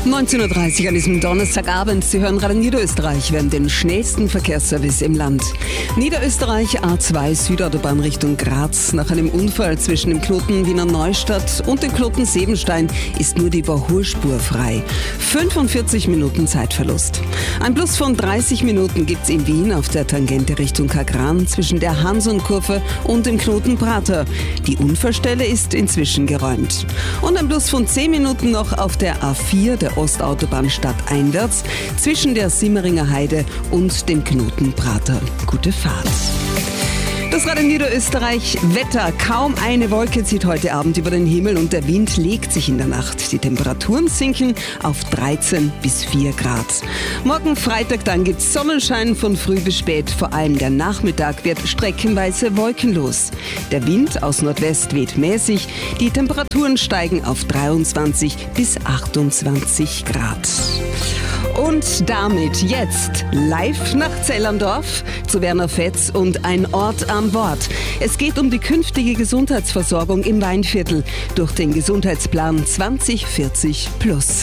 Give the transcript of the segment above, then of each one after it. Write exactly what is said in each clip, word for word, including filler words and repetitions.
neunzehn Uhr dreißig an diesem Donnerstagabend. Sie hören Radio Niederösterreich. Wir haben den schnellsten Verkehrsservice im Land. Niederösterreich A zwei Südautobahn Richtung Graz. Nach einem Unfall zwischen dem Knoten Wiener Neustadt und dem Knoten Sebenstein ist nur die Überholspur frei. fünfundvierzig Minuten Zeitverlust. Ein Plus von dreißig Minuten gibt's in Wien auf der Tangente Richtung Kagran zwischen der Hanson-Kurve und dem Knoten Prater. Die Unfallstelle ist inzwischen geräumt. Und ein Plus von zehn Minuten noch auf der A vier der Ostautobahn stadteinwärts zwischen der Simmeringer Heide und dem Knoten Prater. Gute Fahrt. Das Radio Niederösterreich Wetter. Kaum eine Wolke zieht heute Abend über den Himmel und der Wind legt sich in der Nacht. Die Temperaturen sinken auf dreizehn bis vier Grad. Morgen Freitag dann gibt's Sonnenschein von früh bis spät. Vor allem der Nachmittag wird streckenweise wolkenlos. Der Wind aus Nordwest weht mäßig. Die Temperaturen steigen auf dreiundzwanzig bis achtundzwanzig Grad. Und damit jetzt live nach Zellerndorf zu Werner Fetz und ein Ort am Wort. Es geht um die künftige Gesundheitsversorgung im Weinviertel durch den Gesundheitsplan zwanzig vierzig plus.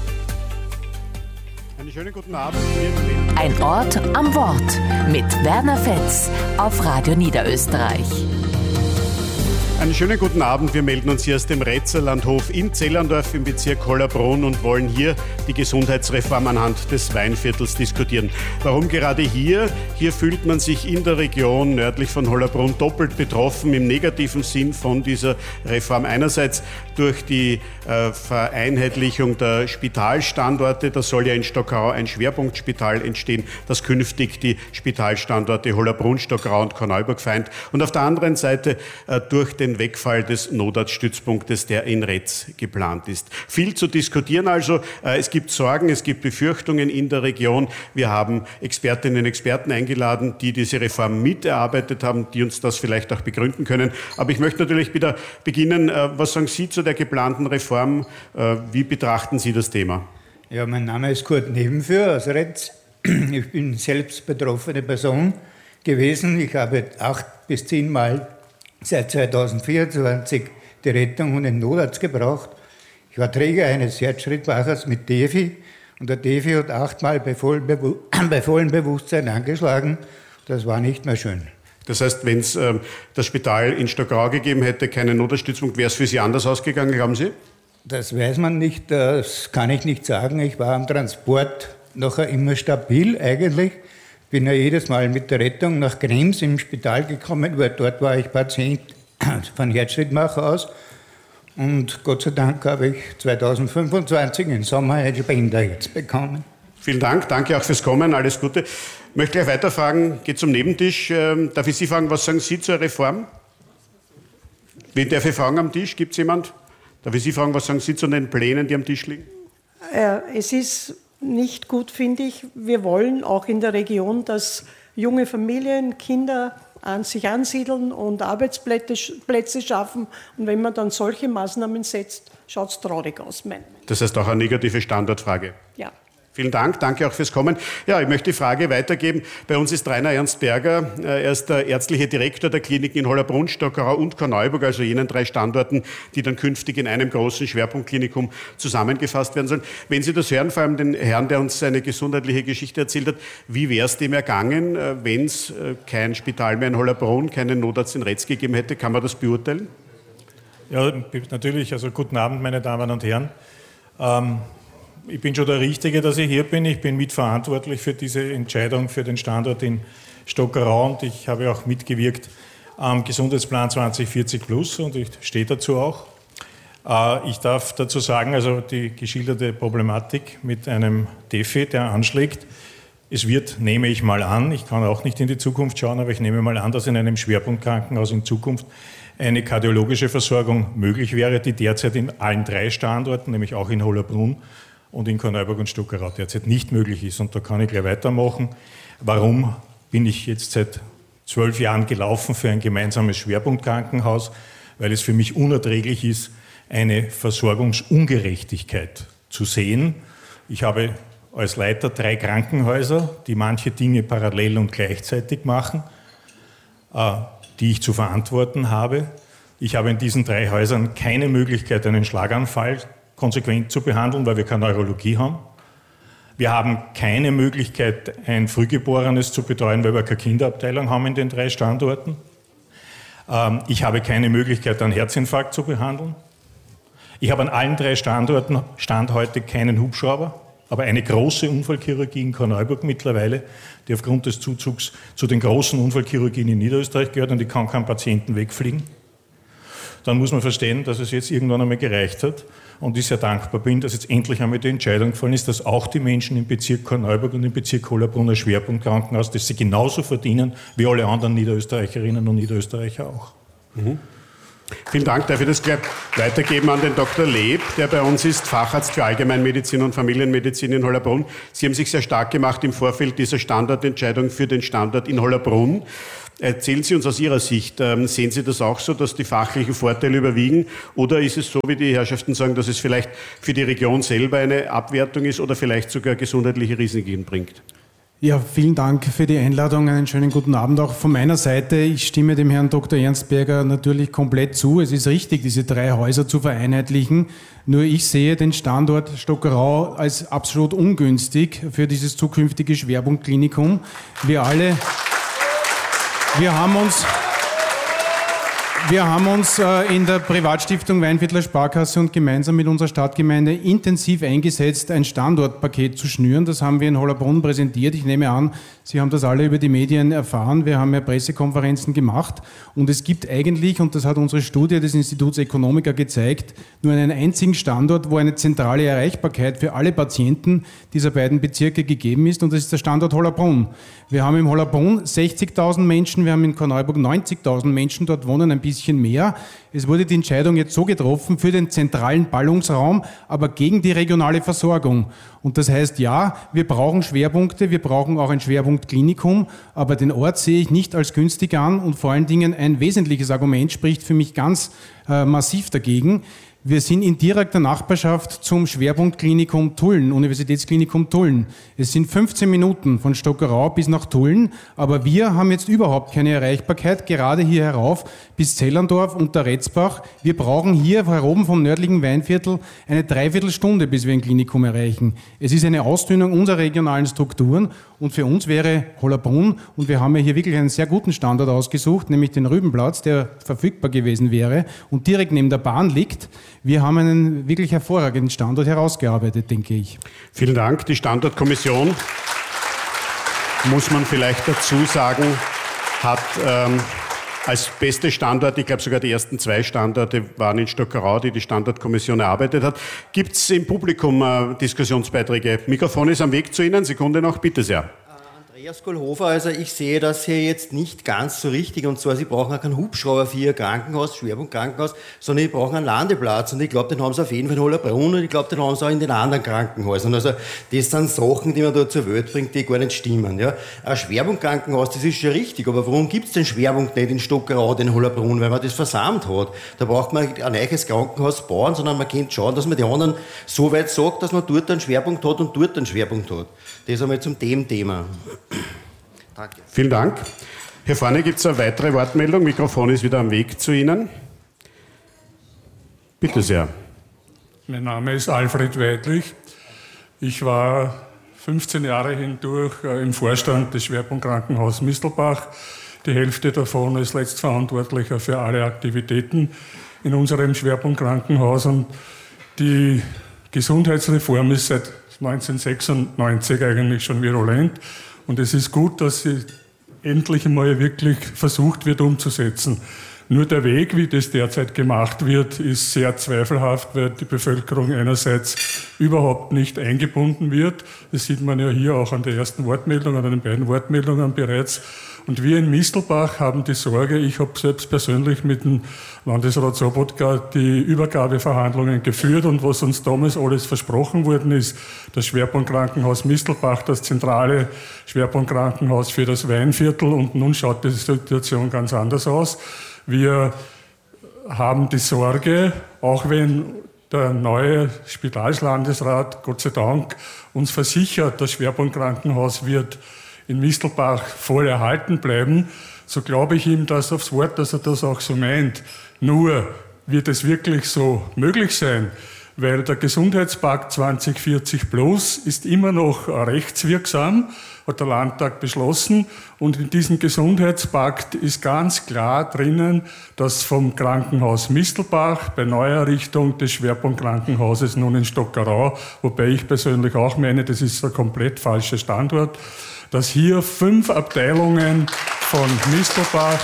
Einen schönen guten Abend. Ein Ort am Wort mit Werner Fetz auf Radio Niederösterreich. Einen schönen guten Abend. Wir melden uns hier aus dem Retzerlandhof in Zellerndorf im Bezirk Hollabrunn und wollen hier die Gesundheitsreform anhand des Weinviertels diskutieren. Warum gerade hier? Hier fühlt man sich in der Region nördlich von Hollabrunn doppelt betroffen im negativen Sinn von dieser Reform. Einerseits durch die äh, Vereinheitlichung der Spitalstandorte. Da soll ja in Stockerau ein Schwerpunktspital entstehen, das künftig die Spitalstandorte Hollabrunn, Stockerau und Korneuburg vereint. Und auf der anderen Seite äh, durch den Wegfall des Notarztstützpunktes, der in Retz geplant ist. Viel zu diskutieren also. Es gibt Sorgen, es gibt Befürchtungen in der Region. Wir haben Expertinnen und Experten eingeladen, die diese Reform miterarbeitet haben, die uns das vielleicht auch begründen können. Aber ich möchte natürlich wieder beginnen. Was sagen Sie zu der geplanten Reform? Wie betrachten Sie das Thema? Ja, mein Name ist Kurt Nebenführ aus Retz. Ich bin selbst betroffene Person gewesen. Ich habe acht bis zehn Mal seit zweitausendvierundzwanzig die Rettung und den Notarzt gebraucht. Ich war Träger eines Herzschrittmachers mit Defi und der Defi hat achtmal bei vollem, Bewu- bei vollem Bewusstsein angeschlagen. Das war nicht mehr schön. Das heißt, wenn es äh, das Spital in Stockerau gegeben hätte, keinen Notarztstützpunkt, wäre es für Sie anders ausgegangen, glauben Sie? Das weiß man nicht, das kann ich nicht sagen. Ich war am Transport nachher immer stabil eigentlich. Bin ja jedes Mal mit der Rettung nach Krems im Spital gekommen, weil dort war ich Patient von Herzschrittmacher aus. Und Gott sei Dank habe ich zweitausendfünfundzwanzig im Sommer ein Spender jetzt bekommen. Vielen Dank, danke auch fürs Kommen, alles Gute. Ich möchte gleich weiterfragen, geht zum Nebentisch. Ähm, darf ich Sie fragen, was sagen Sie zur Reform? Wen darf ich fragen am Tisch? Gibt es jemand? Darf ich Sie fragen, was sagen Sie zu den Plänen, die am Tisch liegen? Äh, es ist nicht gut, finde ich. Wir wollen auch in der Region, dass junge Familien, Kinder an sich ansiedeln und Arbeitsplätze Plätze schaffen. Und wenn man dann solche Maßnahmen setzt, schaut es traurig aus. Mein. Das heißt auch eine negative Standortfrage. Ja. Vielen Dank, danke auch fürs Kommen. Ja, ich möchte die Frage weitergeben. Bei uns ist Rainer Ernst Berger. Er ist der ärztliche Direktor der Kliniken in Hollabrunn, Stockerau und Korneuburg, also jenen drei Standorten, die dann künftig in einem großen Schwerpunktklinikum zusammengefasst werden sollen. Wenn Sie das hören, vor allem den Herrn, der uns seine gesundheitliche Geschichte erzählt hat, wie wäre es dem ergangen, wenn es kein Spital mehr in Hollabrunn, keinen Notarzt in Retz gegeben hätte? Kann man das beurteilen? Ja, natürlich. Also guten Abend, meine Damen und Herren. Ähm Ich bin schon der Richtige, dass ich hier bin. Ich bin mitverantwortlich für diese Entscheidung für den Standort in Stockerau und ich habe auch mitgewirkt am Gesundheitsplan zwanzig vierzig plus und ich stehe dazu auch. Ich darf dazu sagen, also die geschilderte Problematik mit einem Defi, der anschlägt, es wird, nehme ich mal an, ich kann auch nicht in die Zukunft schauen, aber ich nehme mal an, dass in einem Schwerpunktkrankenhaus in Zukunft eine kardiologische Versorgung möglich wäre, die derzeit in allen drei Standorten, nämlich auch in Hollabrunn, und in Korneuburg und Stockerau derzeit nicht möglich ist. Und da kann ich gleich weitermachen. Warum bin ich jetzt seit zwölf Jahren gelaufen für ein gemeinsames Schwerpunktkrankenhaus? Weil es für mich unerträglich ist, eine Versorgungsungerechtigkeit zu sehen. Ich habe als Leiter drei Krankenhäuser, die manche Dinge parallel und gleichzeitig machen, die ich zu verantworten habe. Ich habe in diesen drei Häusern keine Möglichkeit, einen Schlaganfall konsequent zu behandeln, weil wir keine Neurologie haben. Wir haben keine Möglichkeit, ein Frühgeborenes zu betreuen, weil wir keine Kinderabteilung haben in den drei Standorten. Ich habe keine Möglichkeit, einen Herzinfarkt zu behandeln. Ich habe an allen drei Standorten Stand heute keinen Hubschrauber, aber eine große Unfallchirurgie in Korneuburg mittlerweile, die aufgrund des Zuzugs zu den großen Unfallchirurgien in Niederösterreich gehört, und die kann keinen Patienten wegfliegen. Dann muss man verstehen, dass es jetzt irgendwann einmal gereicht hat und ich sehr dankbar bin, dass jetzt endlich einmal die Entscheidung gefallen ist, dass auch die Menschen im Bezirk Korneuburg und im Bezirk Hollabrunn ein Schwerpunktkrankenhaus, das sie genauso verdienen wie alle anderen Niederösterreicherinnen und Niederösterreicher auch. Mhm. Vielen Dank. Darf ich das gleich weitergeben an den Doktor Leb, der bei uns ist, Facharzt für Allgemeinmedizin und Familienmedizin in Hollabrunn. Sie haben sich sehr stark gemacht im Vorfeld dieser Standortentscheidung für den Standort in Hollabrunn. Erzählen Sie uns aus Ihrer Sicht, ähm, sehen Sie das auch so, dass die fachlichen Vorteile überwiegen? Oder ist es so, wie die Herrschaften sagen, dass es vielleicht für die Region selber eine Abwertung ist oder vielleicht sogar gesundheitliche Risiken bringt? Ja, vielen Dank für die Einladung. Einen schönen guten Abend auch von meiner Seite. Ich stimme dem Herrn Doktor Ernstberger natürlich komplett zu. Es ist richtig, diese drei Häuser zu vereinheitlichen. Nur ich sehe den Standort Stockerau als absolut ungünstig für dieses zukünftige Schwerpunktklinikum. Wir alle, wir haben uns... Wir haben uns in der Privatstiftung Weinviertler Sparkasse und gemeinsam mit unserer Stadtgemeinde intensiv eingesetzt, ein Standortpaket zu schnüren. Das haben wir in Hollabrunn präsentiert. Ich nehme an, Sie haben das alle über die Medien erfahren. Wir haben ja Pressekonferenzen gemacht. Und es gibt eigentlich, und das hat unsere Studie des Instituts Economica gezeigt, nur einen einzigen Standort, wo eine zentrale Erreichbarkeit für alle Patienten dieser beiden Bezirke gegeben ist. Und das ist der Standort Hollabrunn. Wir haben im Hollabrunn sechzigtausend Menschen, wir haben in Korneuburg neunzigtausend Menschen, dort wohnen ein bisschen mehr. Es wurde die Entscheidung jetzt so getroffen für den zentralen Ballungsraum, aber gegen die regionale Versorgung. Und das heißt, ja, wir brauchen Schwerpunkte, wir brauchen auch ein Schwerpunktklinikum, aber den Ort sehe ich nicht als günstig an und vor allen Dingen ein wesentliches Argument spricht für mich ganz äh, massiv dagegen. Wir sind in direkter Nachbarschaft zum Schwerpunktklinikum Tulln, Universitätsklinikum Tulln. Es sind fünfzehn Minuten von Stockerau bis nach Tulln, aber wir haben jetzt überhaupt keine Erreichbarkeit, gerade hier herauf bis Zellerndorf und der Retzbach. Wir brauchen hier oben vom nördlichen Weinviertel eine Dreiviertelstunde, bis wir ein Klinikum erreichen. Es ist eine Ausdünnung unserer regionalen Strukturen und für uns wäre Hollabrunn, und wir haben ja hier wirklich einen sehr guten Standort ausgesucht, nämlich den Rübenplatz, der verfügbar gewesen wäre und direkt neben der Bahn liegt. Wir haben einen wirklich hervorragenden Standort herausgearbeitet, denke ich. Vielen Dank. Die Standortkommission, muss man vielleicht dazu sagen, hat ähm, als beste Standort, ich glaube sogar die ersten zwei Standorte waren in Stockerau, die die Standortkommission erarbeitet hat. Gibt es im Publikum äh, Diskussionsbeiträge? Mikrofon ist am Weg zu Ihnen. Sekunde noch, bitte sehr. Andreas Kohlhofer, also ich sehe das hier jetzt nicht ganz so richtig, und zwar, Sie brauchen auch keinen Hubschrauber für Ihr Krankenhaus, Schwerpunktkrankenhaus, sondern Sie brauchen einen Landeplatz, und ich glaube, den haben Sie auf jeden Fall in Hollabrunn, und ich glaube, den haben Sie auch in den anderen Krankenhäusern. Also das sind Sachen, die man da zur Welt bringt, die gar nicht stimmen. Ja. Ein Schwerpunktkrankenhaus, das ist schon richtig, aber warum gibt es den Schwerpunkt nicht in Stockerau, den Hollabrunn, weil man das versammelt hat? Da braucht man ein neues Krankenhaus bauen, sondern man könnte schauen, dass man die anderen so weit sagt, dass man dort einen Schwerpunkt hat und dort einen Schwerpunkt hat. Das einmal zum dem Thema. Danke. Vielen Dank. Hier vorne gibt es eine weitere Wortmeldung. Mikrofon ist wieder am Weg zu Ihnen. Bitte sehr. Mein Name ist Alfred Weidlich. Ich war fünfzehn Jahre hindurch im Vorstand des Schwerpunktkrankenhauses Mistelbach. Die Hälfte davon als Letztverantwortlicher für alle Aktivitäten in unserem Schwerpunktkrankenhaus. Und die Gesundheitsreform ist seit neunzehnhundertsechsundneunzig eigentlich schon virulent. Und es ist gut, dass sie endlich einmal wirklich versucht wird umzusetzen. Nur der Weg, wie das derzeit gemacht wird, ist sehr zweifelhaft, weil die Bevölkerung einerseits überhaupt nicht eingebunden wird. Das sieht man ja hier auch an der ersten Wortmeldung, an den beiden Wortmeldungen bereits. Und wir in Mistelbach haben die Sorge, ich habe selbst persönlich mit dem Landesrat Sobotka die Übergabeverhandlungen geführt, und was uns damals alles versprochen worden ist, das Schwerpunktkrankenhaus Mistelbach, das zentrale Schwerpunktkrankenhaus für das Weinviertel, und nun schaut die Situation ganz anders aus. Wir haben die Sorge, auch wenn der neue Spitalslandesrat, Gott sei Dank, uns versichert, das Schwerpunktkrankenhaus wird in Mistelbach voll erhalten bleiben, so glaube ich ihm das aufs Wort, dass er das auch so meint. Nur wird es wirklich so möglich sein, weil der Gesundheitspakt zwanzig vierzig plus ist immer noch rechtswirksam, hat der Landtag beschlossen. Und in diesem Gesundheitspakt ist ganz klar drinnen, dass vom Krankenhaus Mistelbach bei Neuerrichtung des Schwerpunktkrankenhauses nun in Stockerau, wobei ich persönlich auch meine, das ist ein komplett falscher Standort, dass hier fünf Abteilungen von Mistelbach,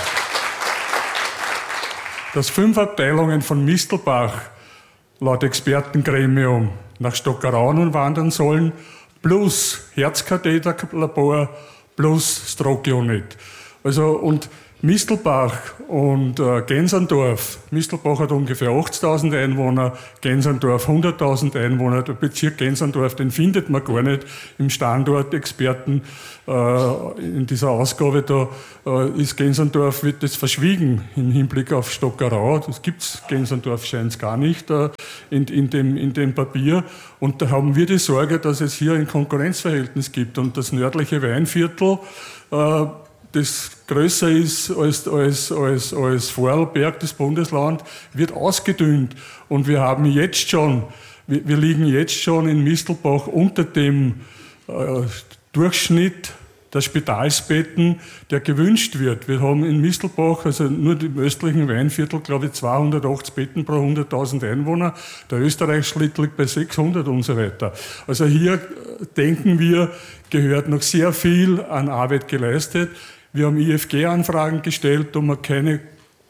dass fünf Abteilungen von Mistelbach laut Expertengremium nach Stockerau nun wandern sollen, plus Herzkatheterlabor, plus Stroke Unit. Also, und Mistelbach und äh, Gensandorf, Mistelbach hat ungefähr achtzigtausend Einwohner, Gensandorf hunderttausend Einwohner. Der Bezirk Gensandorf, den findet man gar nicht im Standortexperten. Äh, in dieser Ausgabe da äh, ist Gensandorf, wird das verschwiegen im Hinblick auf Stockerau. Das gibt's, Gensandorf scheint es gar nicht äh, in, in, dem, in dem Papier. Und da haben wir die Sorge, dass es hier ein Konkurrenzverhältnis gibt. Und das nördliche Weinviertel, äh, das größer ist als, als, als, als Vorarlberg, das Bundesland, wird ausgedünnt. Und wir haben jetzt schon, wir, wir liegen jetzt schon in Mistelbach unter dem äh, Durchschnitt der Spitalsbetten, der gewünscht wird. Wir haben in Mistelbach, also nur im östlichen Weinviertel, glaube ich, zweihundertachtzig Betten pro hunderttausend Einwohner. Der Österreichschnitt liegt bei sechshundert und so weiter. Also hier denken wir, gehört noch sehr viel an Arbeit geleistet. Wir haben I F G-Anfragen gestellt, wo wir keine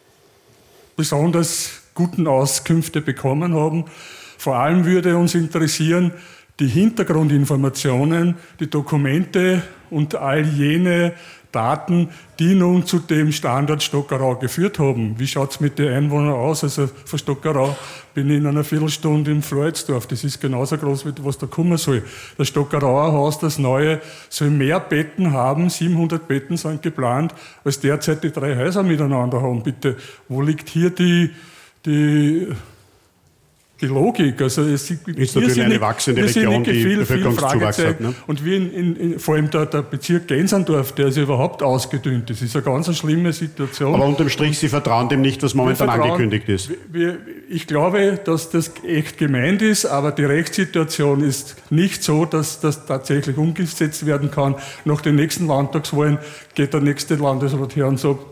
besonders guten Auskünfte bekommen haben. Vor allem würde uns interessieren, die Hintergrundinformationen, die Dokumente und all jene Daten, die nun zu dem Standort Stockerau geführt haben. Wie schaut es mit den Einwohnern aus? Also von Stockerau bin ich in einer Viertelstunde im Floridsdorf. Das ist genauso groß, wie was da kommen soll. Das Stockerauer Haus, das neue, soll mehr Betten haben, siebenhundert Betten sind geplant, als derzeit die drei Häuser miteinander haben. Bitte, wo liegt hier die... die Die Logik, also es ist natürlich eine wachsende Region, die viel, Bevölkerungszuwachs viel hat. Ne? Und wir in, in, in, vor allem der, der Bezirk Gensandorf, der ist ja überhaupt ausgedünnt. Das ist eine ganz schlimme Situation. Aber unterm Strich, Sie vertrauen dem nicht, was momentan angekündigt ist. Wir, ich glaube, dass das echt gemeint ist, aber die Rechtssituation ist nicht so, dass das tatsächlich umgesetzt werden kann. Nach den nächsten Landtagswahlen geht der nächste Landesrat her und sagt,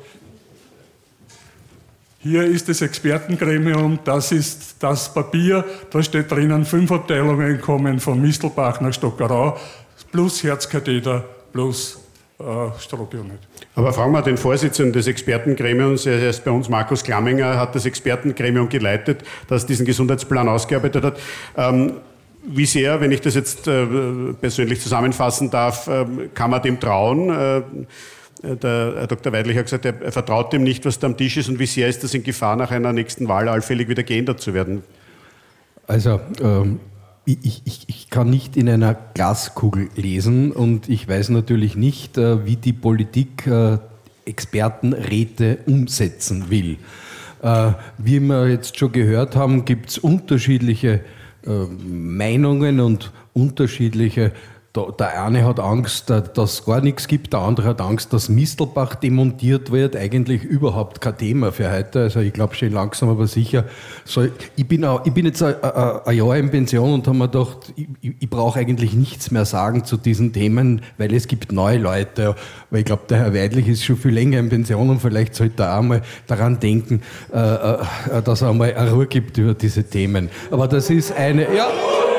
hier ist das Expertengremium, das ist das Papier, da steht drinnen, fünf Abteilungen kommen von Mistelbach nach Stockerau, plus Herzkatheter, plus äh, Stroke Unit. Aber fragen wir den Vorsitzenden des Expertengremiums, er ist bei uns Markus Klamminger, hat das Expertengremium geleitet, das diesen Gesundheitsplan ausgearbeitet hat. Ähm, wie sehr, wenn ich das jetzt äh, persönlich zusammenfassen darf, äh, kann man dem trauen? Äh, Der Herr Doktor Weidlich hat gesagt, er vertraut dem nicht, was da am Tisch ist, und wie sehr ist das in Gefahr, nach einer nächsten Wahl allfällig wieder geändert zu werden? Also ähm, ich, ich, ich kann nicht in einer Glaskugel lesen und ich weiß natürlich nicht, äh, wie die Politik äh, Expertenräte umsetzen will. Äh, wie wir jetzt schon gehört haben, gibt es unterschiedliche äh, Meinungen und unterschiedliche. Der eine hat Angst, dass es gar nichts gibt, der andere hat Angst, dass Mistelbach demontiert wird. Eigentlich überhaupt kein Thema für heute. Also ich glaube schon langsam, aber sicher. So, ich, bin auch, ich bin jetzt ein, ein Jahr in Pension und habe mir gedacht, ich, ich brauche eigentlich nichts mehr sagen zu diesen Themen, weil es gibt neue Leute. Weil ich glaube, der Herr Weidlich ist schon viel länger in Pension und vielleicht sollte er auch mal daran denken, dass er einmal eine Ruhe gibt über diese Themen. Aber das ist eine... Ja,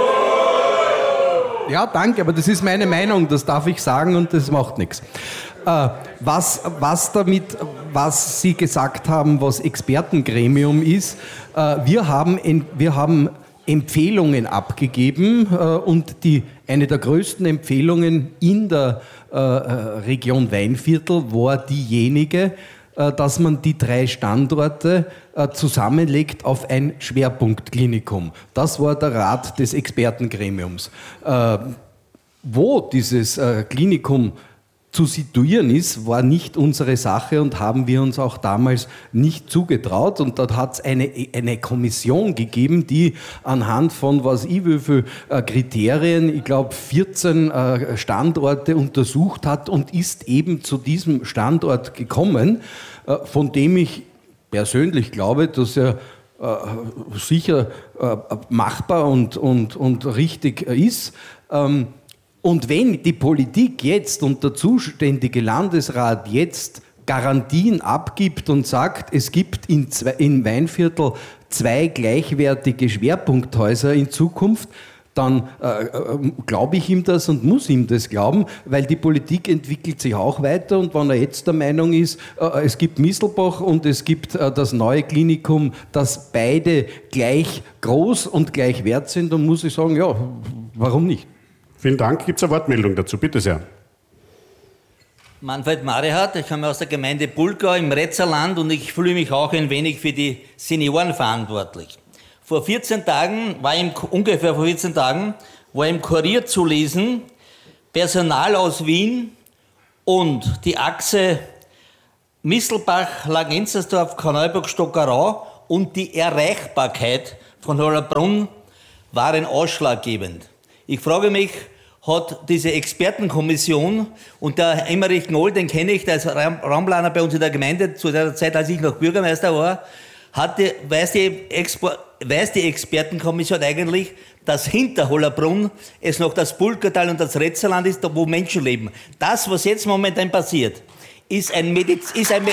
Ja, danke, aber das ist meine Meinung, das darf ich sagen und das macht nichts. Äh, was, was damit, was Sie gesagt haben, was Expertengremium ist, äh, wir haben, wir haben Empfehlungen abgegeben äh, und die, eine der größten Empfehlungen in der äh, Region Weinviertel war diejenige, dass man die drei Standorte zusammenlegt auf ein Schwerpunktklinikum. Das war der Rat des Expertengremiums. Wo dieses Klinikum zu situieren ist, war nicht unsere Sache und haben wir uns auch damals nicht zugetraut. Und dort hat es eine, eine Kommission gegeben, die anhand von, was ich wie viel äh, Kriterien, ich glaube vierzehn äh, Standorte untersucht hat und ist eben zu diesem Standort gekommen, äh, von dem ich persönlich glaube, dass er äh, sicher äh, machbar und, und, und richtig ist. Ähm, und wenn die Politik jetzt und der zuständige Landesrat jetzt Garantien abgibt und sagt, es gibt in, zwei, in Weinviertel zwei gleichwertige Schwerpunkthäuser in Zukunft, dann äh, äh, glaube ich ihm das und muss ihm das glauben, weil die Politik entwickelt sich auch weiter und wenn er jetzt der Meinung ist, äh, es gibt Mistelbach und es gibt äh, das neue Klinikum, dass beide gleich groß und gleich wert sind, dann muss ich sagen, ja, warum nicht? Vielen Dank. Gibt es eine Wortmeldung dazu? Bitte sehr. Manfred Marehardt, ich komme aus der Gemeinde Bulgau im Retzerland und ich fühle mich auch ein wenig für die Senioren verantwortlich. Vor vierzehn Tagen, war im, ungefähr vor vierzehn Tagen, war im Kurier zu lesen, Personal aus Wien und die Achse Mistelbach, Langenzersdorf, Korneuburg, Stockerau und die Erreichbarkeit von Hollabrunn waren ausschlaggebend. Ich frage mich, hat diese Expertenkommission, und der Emmerich Noll, den kenne ich, der ist Raumplaner bei uns in der Gemeinde, zu der Zeit, als ich noch Bürgermeister war, hatte, weiß, die Expo, weiß die Expertenkommission eigentlich, dass hinter Hollabrunn es noch das Pulkertal und das Retzerland ist, wo Menschen leben. Das, was jetzt momentan passiert, ist ein Mediz... Ist ein Me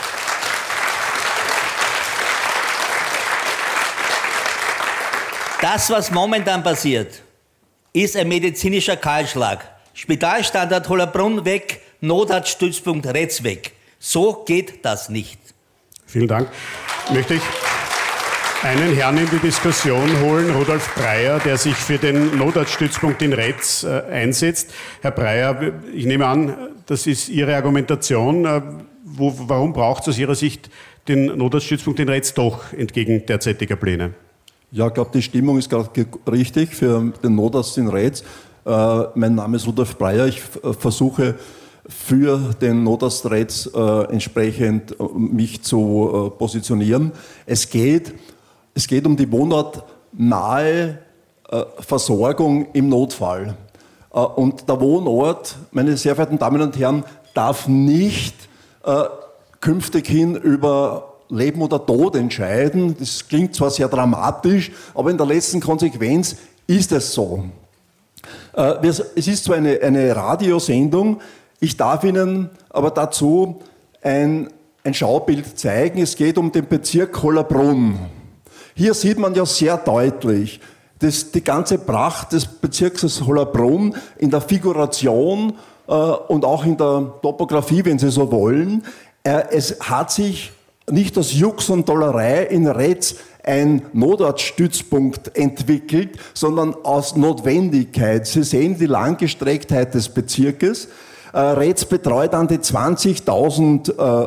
das, was momentan passiert, ist ein medizinischer Kahlschlag. Spitalstandort Hollabrunn weg, Notarztstützpunkt Retz weg. So geht das nicht. Vielen Dank. Möchte ich einen Herrn in die Diskussion holen, Rudolf Breyer, der sich für den Notarztstützpunkt in Retz äh, einsetzt. Herr Breyer, ich nehme an, das ist Ihre Argumentation. Äh, wo, warum braucht es aus Ihrer Sicht den Notarztstützpunkt in Retz doch entgegen derzeitiger Pläne? Ja, ich glaube, die Stimmung ist gerade richtig für den Notarzt in Retz. Äh, mein Name ist Rudolf Breyer. Ich äh, versuche für den Notarzt Retz äh, entsprechend äh, mich zu äh, positionieren. Es geht, es geht um die wohnortnahe äh, Versorgung im Notfall. Äh, und der Wohnort, meine sehr verehrten Damen und Herren, darf nicht äh, künftig hin über Leben oder Tod entscheiden. Das klingt zwar sehr dramatisch, aber in der letzten Konsequenz ist es so. Äh, es ist zwar eine, eine Radiosendung, ich darf Ihnen aber dazu ein, ein Schaubild zeigen. Es geht um den Bezirk Hollabrunn. Hier sieht man ja sehr deutlich, dass die ganze Pracht des Bezirks Hollabrunn in der Figuration äh, und auch in der Topografie, wenn Sie so wollen, äh, es hat sich nicht aus Jux und Dollerei in Retz ein Notarztstützpunkt entwickelt, sondern aus Notwendigkeit. Sie sehen die Langgestrecktheit des Bezirkes. Äh, Retz betreut an die zwanzigtausend äh,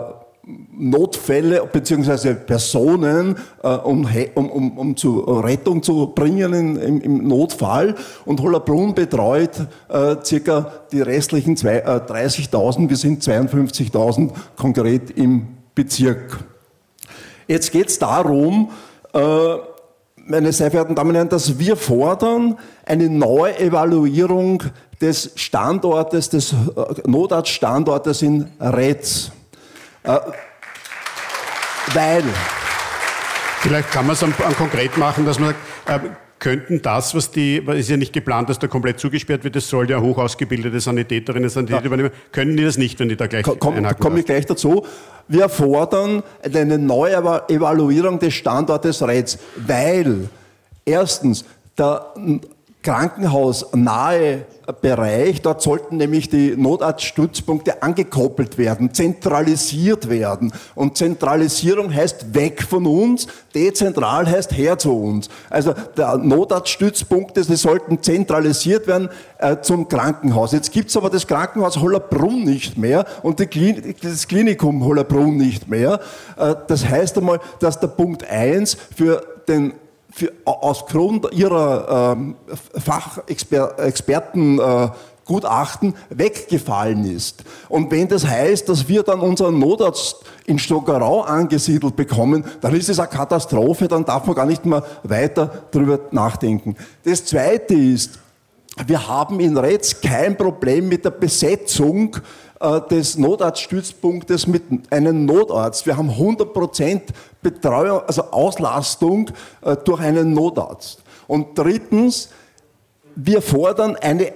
Notfälle bzw. Personen, äh, um, um, um, um zu Rettung zu bringen in, im, im Notfall. Und Hollabrunn betreut äh, circa die restlichen zwei, äh, dreißigtausend. Wir sind zweiundfünfzigtausend konkret im Bezirk. Jetzt geht es darum, äh, meine sehr verehrten Damen und Herren, dass wir fordern eine Neuevaluierung des Standortes, des äh, Notarztstandortes in Retz. Äh, weil... Vielleicht kann man es dann konkret machen, dass man sagt, äh, könnten das, was die, ist ja nicht geplant, dass da komplett zugesperrt wird, das soll ja hoch ausgebildete Sanitäterinnen und Sanitäter ja. übernehmen, können die das nicht, wenn die da gleich Komm, einhaken? Komme ich gleich dazu. Wir fordern eine neue Evaluierung des Standortes Retz, weil erstens der krankenhausnahe Bereich, dort sollten nämlich die Notarztstützpunkte angekoppelt werden, zentralisiert werden. Und Zentralisierung heißt weg von uns, dezentral heißt her zu uns. Also der Notarztstützpunkte, die sollten zentralisiert werden äh, zum Krankenhaus. Jetzt gibt es aber das Krankenhaus Hollabrunn nicht mehr und die Klinik, das Klinikum Hollabrunn nicht mehr. Äh, das heißt einmal, dass der Punkt eins für den Für, aus Grund ihrer ähm, Fachexpertengutachten äh, weggefallen ist. Und wenn das heißt, dass wir dann unseren Notarzt in Stockerau angesiedelt bekommen, dann ist es eine Katastrophe, dann darf man gar nicht mehr weiter darüber nachdenken. Das Zweite ist, wir haben in Retz kein Problem mit der Besetzung äh, des Notarztstützpunktes mit einem Notarzt. Wir haben hundert Prozent Betreuung, also Auslastung äh, durch einen Notarzt. Und drittens, wir fordern eine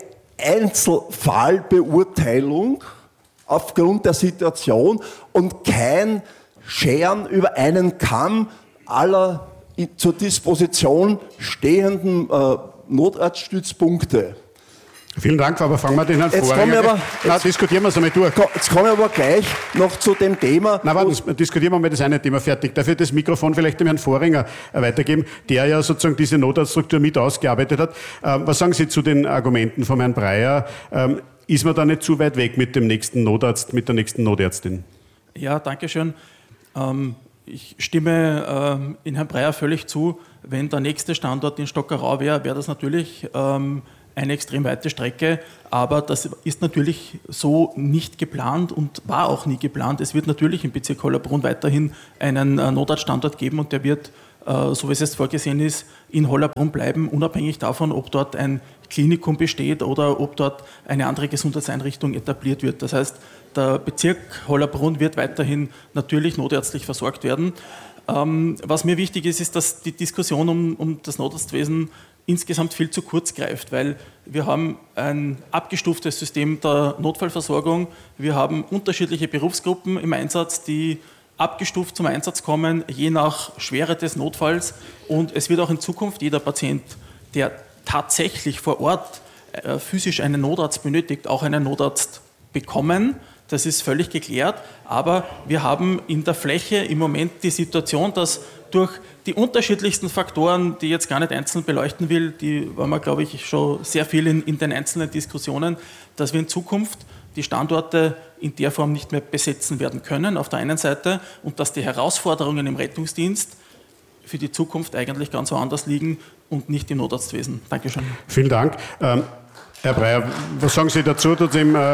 Einzelfallbeurteilung aufgrund der Situation und kein Scheren über einen Kamm aller zur Disposition stehenden äh, Notarztstützpunkte. Vielen Dank, aber fangen wir den Herrn Jetzt Vorringer. Aber, Na, jetzt, diskutieren wir es einmal durch. Jetzt kommen wir aber gleich noch zu dem Thema. Na, warten, diskutieren wir mal das eine Thema fertig. Darf ich das Mikrofon vielleicht dem Herrn Vorringer weitergeben, der ja sozusagen diese Notarztstruktur mit ausgearbeitet hat. Ähm, was sagen Sie zu den Argumenten von Herrn Breyer? Ähm, ist man da nicht zu weit weg mit dem nächsten Notarzt, mit der nächsten Notärztin? Ja, danke schön. Ähm, ich stimme ähm, in Herrn Breyer völlig zu. Wenn der nächste Standort in Stockerau wäre, wäre das natürlich ähm, eine extrem weite Strecke, aber das ist natürlich so nicht geplant und war auch nie geplant. Es wird natürlich im Bezirk Hollabrunn weiterhin einen äh, Notarztstandort geben und der wird, äh, so wie es jetzt vorgesehen ist, in Hollabrunn bleiben, unabhängig davon, ob dort ein Klinikum besteht oder ob dort eine andere Gesundheitseinrichtung etabliert wird. Das heißt, der Bezirk Hollabrunn wird weiterhin natürlich notärztlich versorgt werden. Ähm, was mir wichtig ist, ist, dass die Diskussion um, um das Notarztwesen insgesamt viel zu kurz greift, weil wir haben ein abgestuftes System der Notfallversorgung, wir haben unterschiedliche Berufsgruppen im Einsatz, die abgestuft zum Einsatz kommen, je nach Schwere des Notfalls, und es wird auch in Zukunft jeder Patient, der tatsächlich vor Ort äh, physisch einen Notarzt benötigt, auch einen Notarzt bekommen. Das ist völlig geklärt, aber wir haben in der Fläche im Moment die Situation, dass durch die unterschiedlichsten Faktoren, die ich jetzt gar nicht einzeln beleuchten will, die waren wir, glaube ich, schon sehr viel in, in den einzelnen Diskussionen, dass wir in Zukunft die Standorte in der Form nicht mehr besetzen werden können, auf der einen Seite, und dass die Herausforderungen im Rettungsdienst für die Zukunft eigentlich ganz woanders liegen und nicht im Notarztwesen. Dankeschön. Vielen Dank. Ähm Herr Breyer, was sagen Sie dazu, dass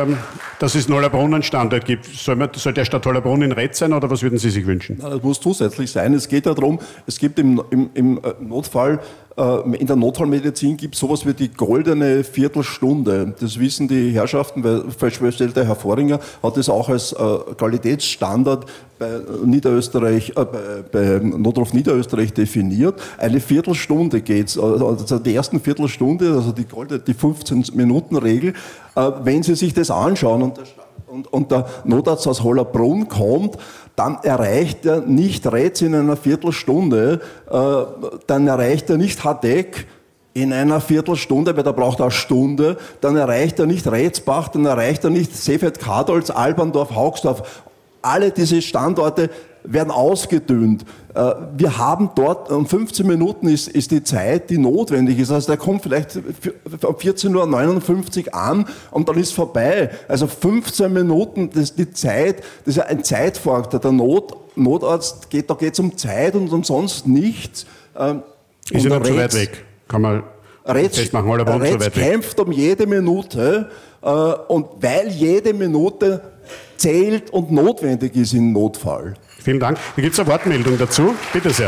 es in Hollabrunn einen Standort gibt? Soll, man, soll der Stadt Hollabrunn in Retz sein oder was würden Sie sich wünschen? Das muss zusätzlich sein. Es geht ja darum, es gibt im, im, im Notfall, in der Notfallmedizin gibt es sowas wie die goldene Viertelstunde. Das wissen die Herrschaften, weil vielleicht der Herr Vorringer hat das auch als Qualitätsstandard bei Niederösterreich, äh, bei, bei Notruf Niederösterreich definiert. Eine Viertelstunde geht's, also die ersten Viertelstunde, also die goldene, die fünfzehn-Minuten-Regel. Wenn Sie sich das anschauen und der, und, und der Notarzt aus Hollabrunn kommt, dann erreicht er nicht Retz in einer Viertelstunde, äh, dann erreicht er nicht Hadeck in einer Viertelstunde, weil da braucht er eine Stunde, dann erreicht er nicht Retzbach, dann erreicht er nicht Seefeld-Kadolz, Alberndorf, Haugsdorf. Alle diese Standorte werden ausgedünnt. Äh, wir haben dort, um fünfzehn Minuten ist, ist die Zeit, die notwendig ist. Also der kommt vielleicht um vierzehn Uhr neunundfünfzig an und dann ist vorbei. Also fünfzehn Minuten, das ist die Zeit, das ist ja ein Zeitfaktor. Der Not, Notarzt, geht, da geht es um Zeit und umsonst nichts. Ähm, ist ja nicht so weit weg, kann man Retz, festmachen. Hollabrunn so weit weg. Kämpft um jede Minute äh, und weil jede Minute zählt und notwendig ist im Notfall. Vielen Dank. Da gibt es eine Wortmeldung dazu. Bitte sehr.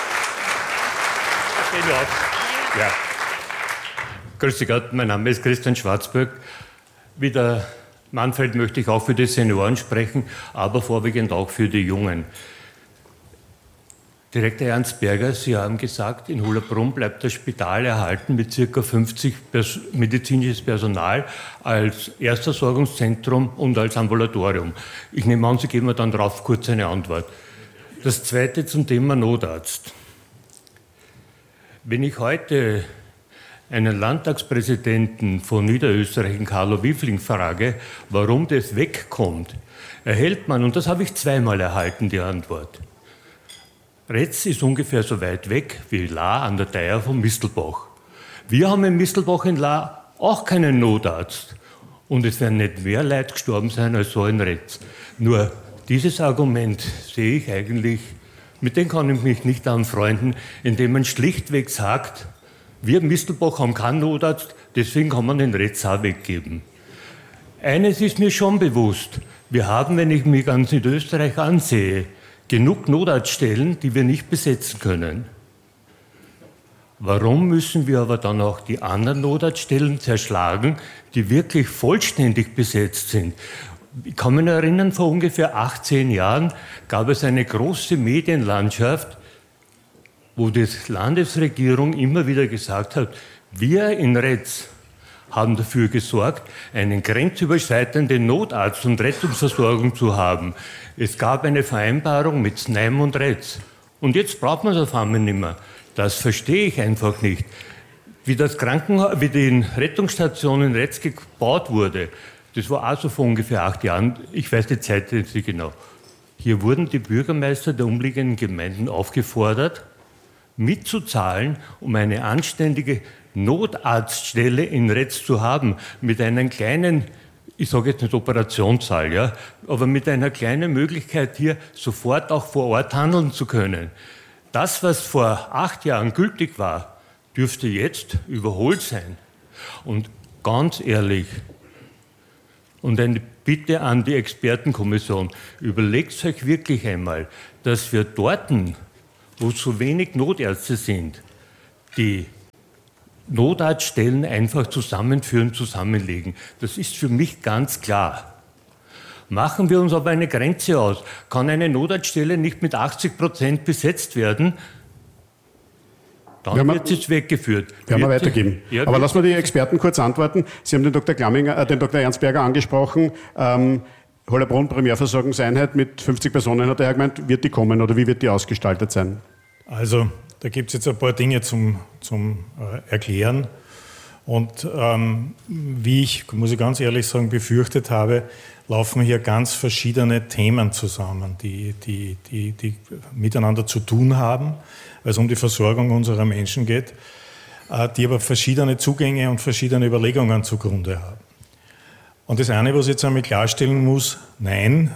Ja. Grüß Gott, mein Name ist Christian Schwarzböck. Wie der Manfred möchte ich auch für die Senioren sprechen, aber vorwiegend auch für die Jungen. Direktor Ernst Berger, Sie haben gesagt, in Hollabrunn bleibt das Spital erhalten mit ca. fünfzig Pers- medizinisches Personal als Erstversorgungszentrum und als Ambulatorium. Ich nehme an, Sie geben mir dann darauf kurz eine Antwort. Das Zweite zum Thema Notarzt. Wenn ich heute einen Landtagspräsidenten von Niederösterreich, Carlo Wiefling, frage, warum das wegkommt, erhält man, und das habe ich zweimal erhalten, die Antwort: Retz ist ungefähr so weit weg wie Lahr an der Theier von Mistelbach. Wir haben in Mistelbach in Lahr auch keinen Notarzt. Und es werden nicht mehr Leute gestorben sein als so in Retz. Nur dieses Argument sehe ich eigentlich, mit dem kann ich mich nicht anfreunden, indem man schlichtweg sagt, wir in Mistelbach haben keinen Notarzt, deswegen kann man den Retz auch weggeben. Eines ist mir schon bewusst, wir haben, wenn ich mich ganz Niederösterreich ansehe, genug Notarztstellen, die wir nicht besetzen können. Warum müssen wir aber dann auch die anderen Notarztstellen zerschlagen, die wirklich vollständig besetzt sind? Ich kann mich erinnern, vor ungefähr achtzehn Jahren gab es eine große Medienlandschaft, wo die Landesregierung immer wieder gesagt hat, wir in Retz haben dafür gesorgt, einen grenzüberschreitenden Notarzt- und Rettungsversorgung zu haben. Es gab eine Vereinbarung mit Znaim und Retz. Und jetzt braucht man es auf einmal nicht mehr. Das verstehe ich einfach nicht. Wie das Krankenhaus, wie die Rettungsstation in Retz gebaut wurde, das war auch so vor ungefähr acht Jahren, ich weiß die Zeit nicht genau. Hier wurden die Bürgermeister der umliegenden Gemeinden aufgefordert, mitzuzahlen, um eine anständige Notarztstelle in Retz zu haben, mit einem kleinen, ich sage jetzt nicht Operationssaal, ja, aber mit einer kleinen Möglichkeit hier sofort auch vor Ort handeln zu können. Das, was vor acht Jahren gültig war, dürfte jetzt überholt sein. Und ganz ehrlich, und eine Bitte an die Expertenkommission, überlegt euch wirklich einmal, dass wir dort, wo so wenig Notärzte sind, die Notarztstellen einfach zusammenführen, zusammenlegen. Das ist für mich ganz klar. Machen wir uns aber eine Grenze aus. Kann eine Notarztstelle nicht mit achtzig Prozent besetzt werden, dann wird es weggeführt. Werden wir weitergeben. Ja, aber lassen wir die Experten kurz antworten. Sie haben den Doktor Glamminger, äh, den Doktor Ernstberger angesprochen. Ähm, Hollabrunn Primärversorgungseinheit mit fünfzig Personen, hat er gemeint, wird die kommen oder wie wird die ausgestaltet sein? Also, da gibt es jetzt ein paar Dinge zum, zum äh, Erklären. Und ähm, wie ich, muss ich ganz ehrlich sagen, befürchtet habe, laufen hier ganz verschiedene Themen zusammen, die, die, die, die miteinander zu tun haben, weil es um die Versorgung unserer Menschen geht, äh, die aber verschiedene Zugänge und verschiedene Überlegungen zugrunde haben. Und das eine, was ich jetzt einmal klarstellen muss, nein,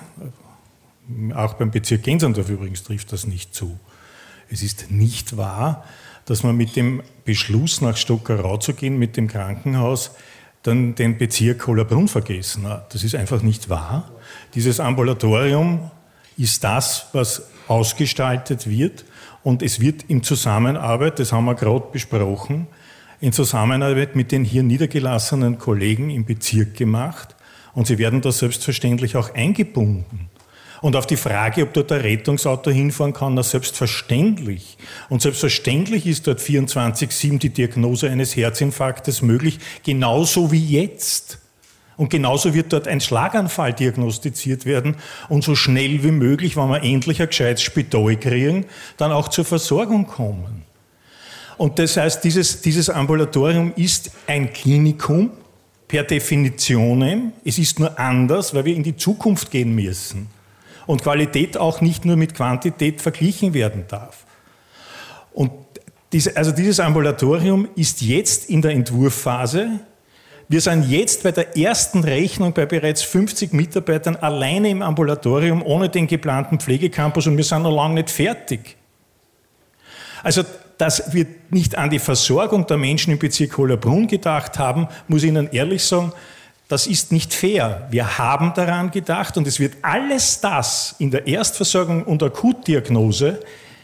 auch beim Bezirk Gensendorf übrigens trifft das nicht zu. Es ist nicht wahr, dass man mit dem Beschluss, nach Stockerau zu gehen, mit dem Krankenhaus, dann den Bezirk Hollabrunn vergessen hat. Das ist einfach nicht wahr. Dieses Ambulatorium ist das, was ausgestaltet wird, und es wird in Zusammenarbeit, das haben wir gerade besprochen, in Zusammenarbeit mit den hier niedergelassenen Kollegen im Bezirk gemacht, und sie werden da selbstverständlich auch eingebunden. Und auf die Frage, ob dort ein Rettungsauto hinfahren kann, na selbstverständlich. Und selbstverständlich ist dort vierundzwanzig sieben die Diagnose eines Herzinfarktes möglich, genauso wie jetzt. Und genauso wird dort ein Schlaganfall diagnostiziert werden und so schnell wie möglich, wenn wir endlich ein gescheites Spital kriegen, dann auch zur Versorgung kommen. Und das heißt, dieses, dieses Ambulatorium ist ein Klinikum per Definition. Es ist nur anders, weil wir in die Zukunft gehen müssen. Und Qualität auch nicht nur mit Quantität verglichen werden darf. Und diese, also dieses Ambulatorium ist jetzt in der Entwurfphase. Wir sind jetzt bei der ersten Rechnung bei bereits fünfzig Mitarbeitern alleine im Ambulatorium ohne den geplanten Pflegecampus, und wir sind noch lange nicht fertig. Also, dass wir nicht an die Versorgung der Menschen im Bezirk Hollabrunn gedacht haben, muss ich Ihnen ehrlich sagen, das ist nicht fair. Wir haben daran gedacht, und es wird alles das in der Erstversorgung und Akutdiagnose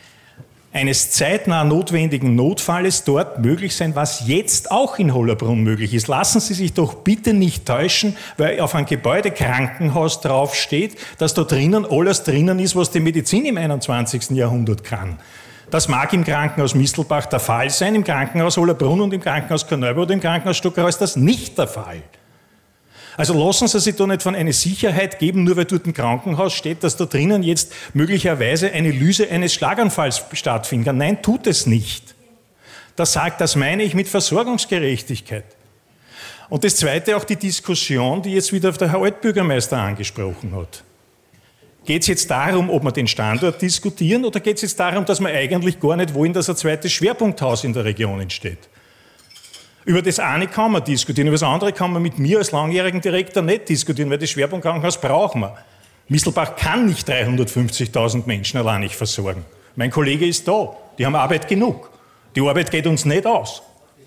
eines zeitnah notwendigen Notfalles dort möglich sein, was jetzt auch in Hollabrunn möglich ist. Lassen Sie sich doch bitte nicht täuschen, weil auf einem Gebäude Krankenhaus draufsteht, dass da drinnen alles drinnen ist, was die Medizin im einundzwanzigsten Jahrhundert kann. Das mag im Krankenhaus Mistelbach der Fall sein, im Krankenhaus Hollabrunn und im Krankenhaus Korneuburg oder im Krankenhaus Stockerau ist das nicht der Fall. Also lassen Sie sich da nicht von einer Sicherheit geben, nur weil dort ein Krankenhaus steht, dass da drinnen jetzt möglicherweise eine Lyse eines Schlaganfalls stattfinden kann. Nein, tut es nicht. Das sagt, das meine ich mit Versorgungsgerechtigkeit. Und das Zweite, auch die Diskussion, die jetzt wieder der Herr Altbürgermeister angesprochen hat. Geht es jetzt darum, ob wir den Standort diskutieren, oder geht es jetzt darum, dass wir eigentlich gar nicht wollen, dass ein zweites Schwerpunkthaus in der Region entsteht? Über das eine kann man diskutieren, über das andere kann man mit mir als langjährigen Direktor nicht diskutieren, weil das Schwerpunktkrankenhaus brauchen wir. Mistelbach kann nicht dreihundertfünfzigtausend Menschen allein nicht versorgen. Mein Kollege ist da, die haben Arbeit genug. Die Arbeit geht uns nicht aus.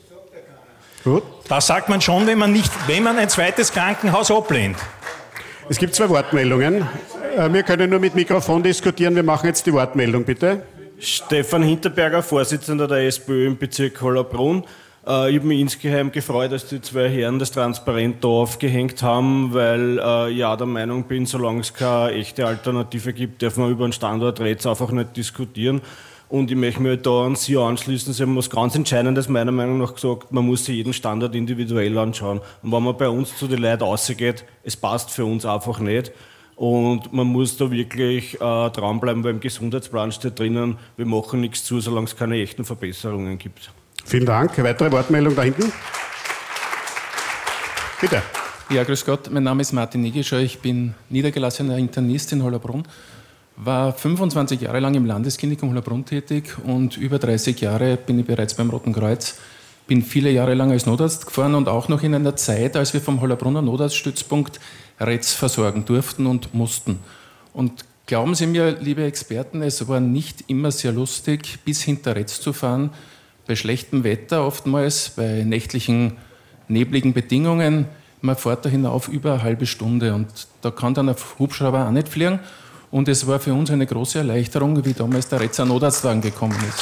Gut. Das sagt man schon, wenn man, nicht, wenn man ein zweites Krankenhaus ablehnt. Es gibt zwei Wortmeldungen. Wir können nur mit Mikrofon diskutieren. Wir machen jetzt die Wortmeldung, bitte. Stefan Hinterberger, Vorsitzender der SPÖ im Bezirk Hollabrunn. Äh, ich habe mich insgeheim gefreut, dass die zwei Herren das transparent da aufgehängt haben, weil äh, ich ja der Meinung bin, solange es keine echte Alternative gibt, darf man über den Standort Retz einfach nicht diskutieren. Und ich möchte mich da an Sie anschließen. Sie haben was ganz Entscheidendes meiner Meinung nach gesagt, man muss sich jeden Standort individuell anschauen. Und wenn man bei uns zu den Leuten rausgeht, es passt für uns einfach nicht. Und man muss da wirklich äh, dranbleiben, weil im Gesundheitsplan steht drinnen, wir machen nichts zu, solange es keine echten Verbesserungen gibt. Vielen Dank. Weitere Wortmeldung da hinten? Bitte. Ja, grüß Gott. Mein Name ist Martin Nigischer. Ich bin niedergelassener Internist in Hollabrunn. War fünfundzwanzig Jahre lang im Landesklinikum Hollabrunn tätig und über dreißig Jahre bin ich bereits beim Roten Kreuz. Bin viele Jahre lang als Notarzt gefahren und auch noch in einer Zeit, als wir vom Hollabrunner Notarztstützpunkt Retz versorgen durften und mussten. Und glauben Sie mir, liebe Experten, es war nicht immer sehr lustig, bis hinter Retz zu fahren, bei schlechtem Wetter oftmals, bei nächtlichen, nebligen Bedingungen. Man fährt da hinauf über eine halbe Stunde und da kann dann ein Hubschrauber auch nicht fliegen. Und es war für uns eine große Erleichterung, wie damals der Retzer Notarztwagen gekommen ist.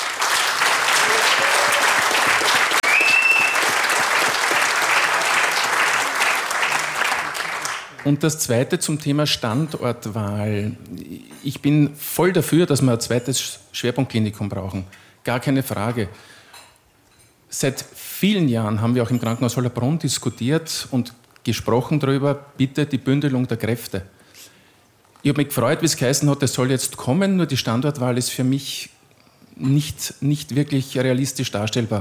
Und das Zweite zum Thema Standortwahl. Ich bin voll dafür, dass wir ein zweites Schwerpunktklinikum brauchen. Gar keine Frage. Seit vielen Jahren haben wir auch im Krankenhaus Hollabrunn diskutiert und gesprochen darüber, bitte die Bündelung der Kräfte. Ich habe mich gefreut, wie es geheißen hat, es soll jetzt kommen, nur die Standortwahl ist für mich nicht, nicht wirklich realistisch darstellbar.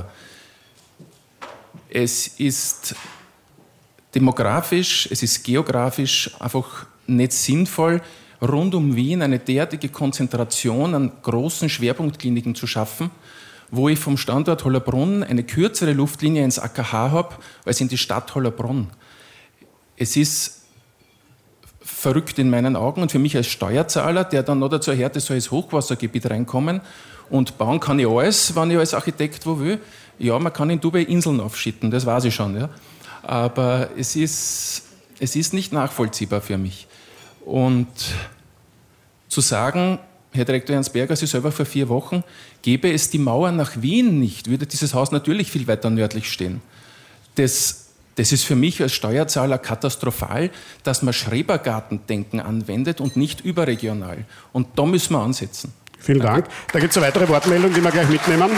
Es ist demografisch, es ist geografisch einfach nicht sinnvoll, rund um Wien eine derartige Konzentration an großen Schwerpunktkliniken zu schaffen, wo ich vom Standort Hollabrunn eine kürzere Luftlinie ins A K H habe, als in die Stadt Hollabrunn. Es ist verrückt in meinen Augen und für mich als Steuerzahler, der dann noch dazu hört, es soll ins Hochwassergebiet reinkommen und bauen kann ich alles, wenn ich als Architekt wo will. Ja, man kann in Dubai Inseln aufschütten, das weiß ich schon. Ja. Aber es ist, es ist nicht nachvollziehbar für mich. Und zu sagen, Herr Direktor Ernst Berger, Sie selber vor vier Wochen, gäbe es die Mauer nach Wien nicht, würde dieses Haus natürlich viel weiter nördlich stehen. Das, das ist für mich als Steuerzahler katastrophal, dass man Schrebergartendenken anwendet und nicht überregional. Und da müssen wir ansetzen. Vielen Dank. Da gibt es eine weitere Wortmeldung, die wir gleich mitnehmen.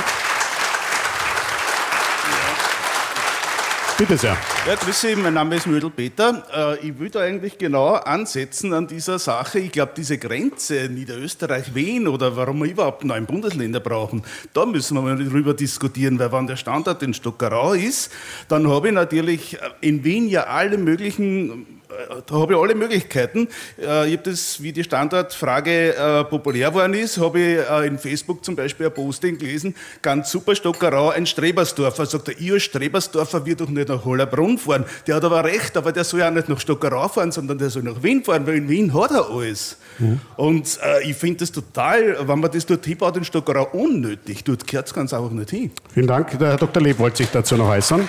Bitte sehr. Ja, grüß Sie, mein Name ist Mödel Peter. Ich will da eigentlich genau ansetzen an dieser Sache. Ich glaube, diese Grenze Niederösterreich-Wien oder warum wir überhaupt neun Bundesländer brauchen, da müssen wir mal drüber diskutieren, weil wenn der Standort in Stockerau ist, dann habe ich natürlich in Wien ja alle möglichen Da habe ich alle Möglichkeiten. Ich habe das, wie die Standortfrage äh, populär geworden ist, habe ich äh, in Facebook zum Beispiel ein Posting gelesen, ganz super, Stockerau, ein Strebersdorfer. Sagt er, ich als Strebersdorfer will doch nicht nach Hollabrunn fahren. Der hat aber recht, aber der soll ja nicht nach Stockerau fahren, sondern der soll nach Wien fahren, weil in Wien hat er alles. Mhm. Und äh, ich finde das total, wenn man das dort hinbaut in Stockerau, unnötig. Dort gehört es ganz einfach nicht hin. Vielen Dank. Der Herr Doktor Leb wollte sich dazu noch äußern.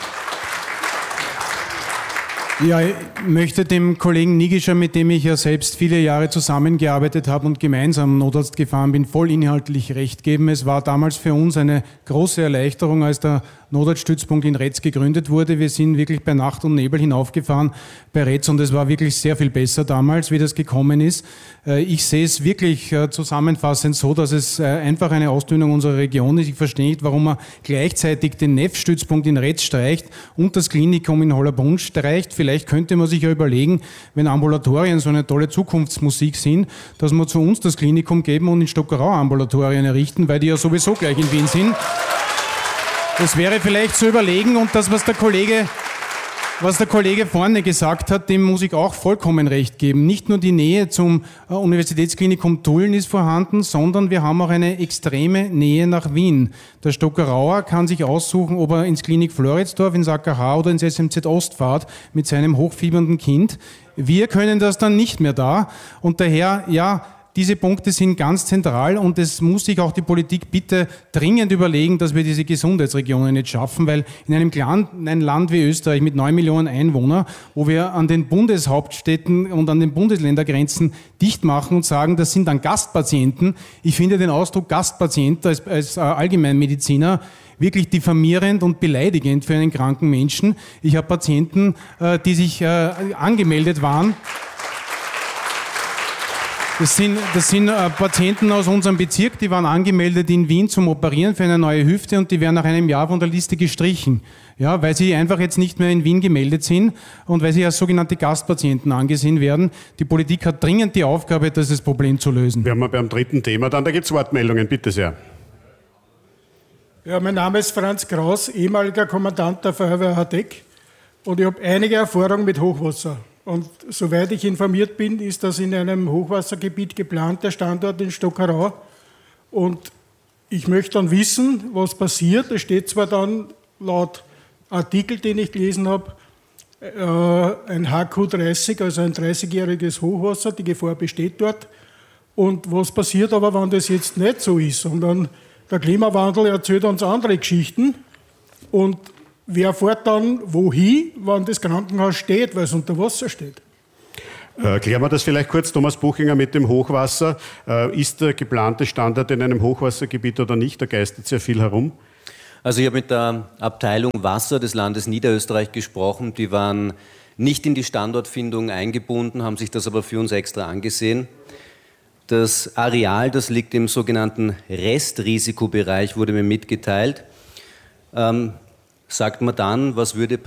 Ja, ich möchte dem Kollegen Nigischer, mit dem ich ja selbst viele Jahre zusammengearbeitet habe und gemeinsam Notarzt gefahren bin, voll inhaltlich recht geben. Es war damals für uns eine große Erleichterung, als der Notarztstützpunkt in Retz gegründet wurde. Wir sind wirklich bei Nacht und Nebel hinaufgefahren bei Retz und es war wirklich sehr viel besser damals, wie das gekommen ist. Ich sehe es wirklich zusammenfassend so, dass es einfach eine Ausdünnung unserer Region ist. Ich verstehe nicht, warum man gleichzeitig den N E F-Stützpunkt in Retz streicht und das Klinikum in Hollabrunn streicht. Vielleicht könnte man sich ja überlegen, wenn Ambulatorien so eine tolle Zukunftsmusik sind, dass wir zu uns das Klinikum geben und in Stockerau Ambulatorien errichten, weil die ja sowieso gleich in Wien sind. Das wäre vielleicht zu überlegen und das, was der Kollege, was der Kollege vorne gesagt hat, dem muss ich auch vollkommen recht geben. Nicht nur die Nähe zum Universitätsklinikum Tulln ist vorhanden, sondern wir haben auch eine extreme Nähe nach Wien. Der Stockerauer kann sich aussuchen, ob er ins Klinik Floridsdorf, ins A K H oder ins S M Z Ost fährt mit seinem hochfiebernden Kind. Wir können das dann nicht mehr da und daher, ja, diese Punkte sind ganz zentral und es muss sich auch die Politik bitte dringend überlegen, dass wir diese Gesundheitsregionen nicht schaffen, weil in einem Land, in einem Land wie Österreich mit neun Millionen Einwohnern, wo wir an den Bundeshauptstädten und an den Bundesländergrenzen dicht machen und sagen, das sind dann Gastpatienten. Ich finde den Ausdruck Gastpatient als, als äh, Allgemeinmediziner wirklich diffamierend und beleidigend für einen kranken Menschen. Ich habe Patienten, äh, die sich äh, angemeldet waren. Das sind, das sind äh, Patienten aus unserem Bezirk, die waren angemeldet in Wien zum Operieren für eine neue Hüfte und die werden nach einem Jahr von der Liste gestrichen. Ja, weil sie einfach jetzt nicht mehr in Wien gemeldet sind und weil sie als sogenannte Gastpatienten angesehen werden. Die Politik hat dringend die Aufgabe, das Problem zu lösen. Wir haben beim dritten Thema dann, da gibt es Wortmeldungen, bitte sehr. Ja, mein Name ist Franz Kraus, ehemaliger Kommandant der Feuerwehr Hardeck und ich habe einige Erfahrung mit Hochwasser. Und soweit ich informiert bin, ist das in einem Hochwassergebiet geplant, der Standort in Stockerau. Und ich möchte dann wissen, was passiert. Es steht zwar dann laut Artikel, den ich gelesen habe, äh, ein H Q dreißig, also ein dreißigjähriges Hochwasser, die Gefahr besteht dort. Und was passiert aber, wenn das jetzt nicht so ist, sondern der Klimawandel erzählt uns andere Geschichten und wer fährt dann wohin, wenn das Krankenhaus steht, weil es unter Wasser steht? Äh, klären wir das vielleicht kurz, Thomas Buchinger, mit dem Hochwasser. Äh, ist der geplante Standort in einem Hochwassergebiet oder nicht? Da geistert sehr viel herum. Also ich habe mit der Abteilung Wasser des Landes Niederösterreich gesprochen. Die waren nicht in die Standortfindung eingebunden, haben sich das aber für uns extra angesehen. Das Areal, das liegt im sogenannten Restrisikobereich, wurde mir mitgeteilt. Ähm, sagt man dann, was würde